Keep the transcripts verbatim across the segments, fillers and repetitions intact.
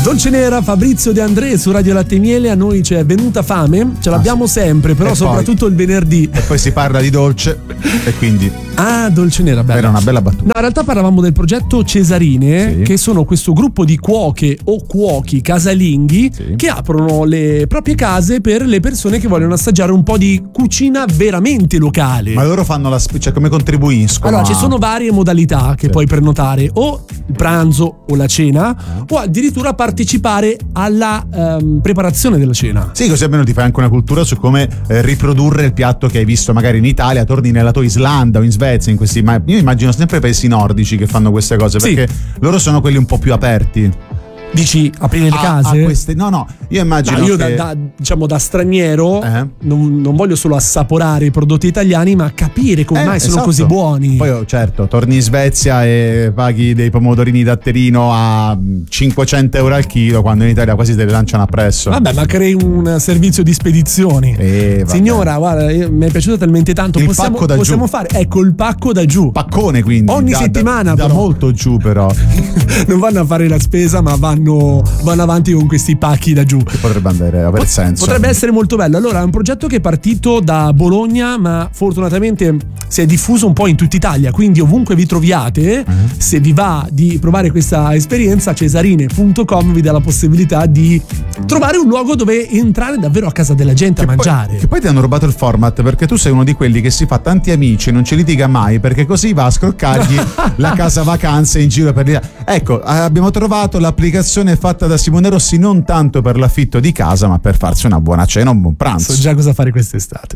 Dolce Nera, Fabrizio De André su Radio Latte e Miele. A noi c'è venuta fame, ce l'abbiamo ah, sì. sempre, però e soprattutto poi, il venerdì. E poi si parla di dolce e quindi ah, Dolce Nera, bella. Era una bella battuta. No, in realtà parlavamo del progetto Cesarine, sì. che sono questo gruppo di cuoche o cuochi casalinghi sì. che aprono le proprie case per le persone che vogliono assaggiare un po' di cucina veramente locale. Ma loro fanno la cioè come contribuiscono? Allora, a... ci sono varie modalità che sì. puoi prenotare, o il pranzo o la cena, uh-huh. o addirittura partecipare alla um, preparazione della cena. Sì, così almeno ti fai anche una cultura su come eh, riprodurre il piatto che hai visto magari in Italia, torni nella tua Islanda o in Svezia, in questi, ma io immagino sempre i paesi nordici che fanno queste cose, perché sì. loro sono quelli un po' più aperti. Dici aprire le a, case? A queste, no, no, io immagino no, io che... da, da, diciamo da straniero eh? non, non voglio solo assaporare i prodotti italiani, ma capire come eh, mai sono esatto. così buoni. Poi oh, certo, torni in Svezia e paghi dei pomodorini datterino a cinquecento euro al chilo, quando in Italia quasi te le lanciano appresso. Vabbè, ma crei un servizio di spedizioni. Eh, Signora, guarda, io, mi è piaciuto talmente tanto. Il possiamo, pacco da possiamo giù. fare, ecco, il pacco da giù. Paccone, quindi. Ogni da, settimana da, da molto giù però. Non vanno a fare la spesa, ma vanno, vanno avanti con questi pacchi da giù. Che potrebbe andare, aver senso. Potrebbe essere molto bello. Allora, è un progetto che è partito da Bologna, ma fortunatamente si è diffuso un po' in tutta Italia, quindi ovunque vi troviate, uh-huh. se vi va di provare questa esperienza, cesarine punto com vi dà la possibilità di trovare un luogo dove entrare davvero a casa della gente che a mangiare. Poi, che poi ti hanno rubato il format, perché tu sei uno di quelli che si fa tanti amici e non ci litiga mai, perché così va a scroccargli la casa vacanze in giro per l'Italia. Ecco, abbiamo trovato l'applicazione fatta da Simone Rossi non tanto per l'affitto di casa, ma per farsi una buona cena, un buon pranzo. So già cosa fare quest'estate.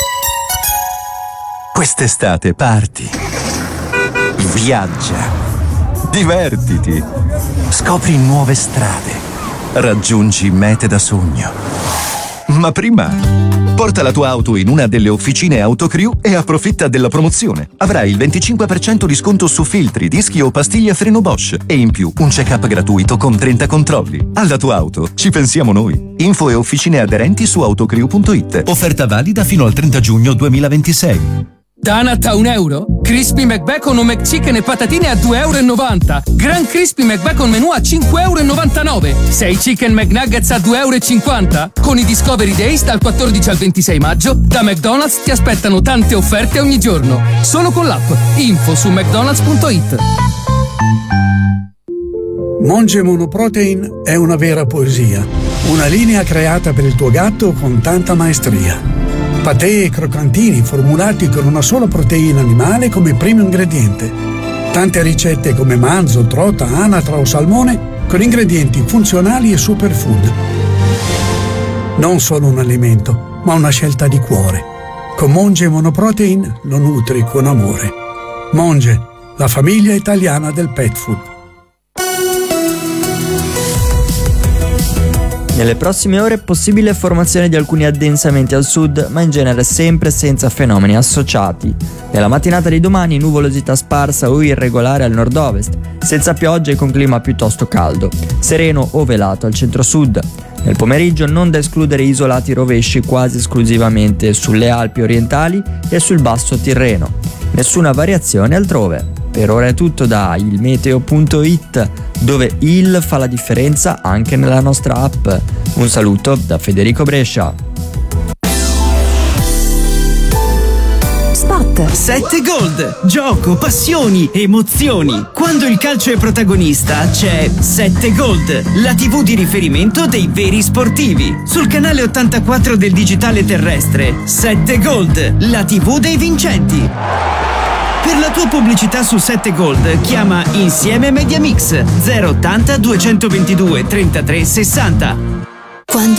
Quest'estate parti, viaggia, divertiti, scopri nuove strade, raggiungi mete da sogno. Ma prima porta la tua auto in una delle officine Autocrew e approfitta della promozione. Avrai il venticinque per cento di sconto su filtri, dischi o pastiglie a freno Bosch e in più un check-up gratuito con trenta controlli. Alla tua auto ci pensiamo noi. Info e officine aderenti su autocrew punto it. Offerta valida fino al trenta giugno duemilaventisei. Donut a un euro? Crispy McBacon o McChicken e patatine a due euro e novanta. Gran Crispy McBacon menù a cinque euro e novantanove. sei Chicken McNuggets a due euro e cinquanta. Con i Discovery Days dal quattordici al ventisei maggio da McDonald's ti aspettano tante offerte ogni giorno. Solo con l'app. Info su mcdonalds punto it. Monge Monoprotein è una vera poesia. Una linea creata per il tuo gatto con tanta maestria. Patè e croccantini formulati con una sola proteina animale come primo ingrediente. Tante ricette come manzo, trota, anatra o salmone con ingredienti funzionali e superfood. Non solo un alimento, ma una scelta di cuore. Con Monge Monoprotein lo nutri con amore. Monge, la famiglia italiana del pet food. Nelle prossime ore è possibile formazione di alcuni addensamenti al sud, ma in genere sempre senza fenomeni associati. Nella mattinata di domani nuvolosità sparsa o irregolare al nord-ovest, senza piogge e con clima piuttosto caldo, sereno o velato al centro-sud. Nel pomeriggio non da escludere isolati rovesci quasi esclusivamente sulle Alpi orientali e sul basso Tirreno. Nessuna variazione altrove. Per ora è tutto da ilmeteo punto it, dove il fa la differenza anche nella nostra app. Un saluto da Federico Brescia. Spot. sette Gold. Gioco, passioni, emozioni. Quando il calcio è protagonista c'è sette Gold, la tivù di riferimento dei veri sportivi. Sul canale ottantaquattro del digitale terrestre. sette Gold, la tivù dei vincenti. Per la tua pubblicità su sette Gold chiama Insieme Mediamix zero ottanta duecentoventidue trentatré sessanta. Quando